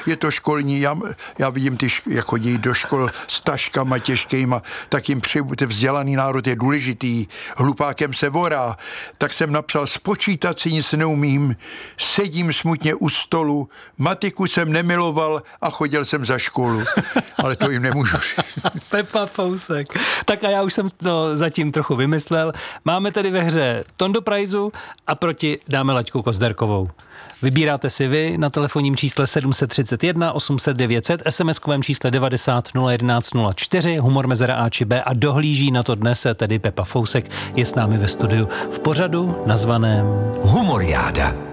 je to školní, já vidím jak chodí do škol s taškama těžkýma, tak jim přeju, vzdělaný národ je důležitý, hlupákem se vorá, tak jsem napsal, spočítat si nic neumím, sedím smutně u stolu, matiku jsem nemiloval a chodil jsem za školu, ale to jim nemůžu. Pepa Fousek. Tak a já už jsem to zatím trochu vymyslel. Máme tedy ve hře Tondo Prajzu a proti dáme Laďku Kozderkovou. Vybíráte si vy na telefonním čísle 731 800 900, SMS-kovém čísle 90 011 04, humor mezera A či B a dohlíží na to dnes tedy Pepa Fousek je s námi ve studiu v pořadu nazvaném Humoriáda.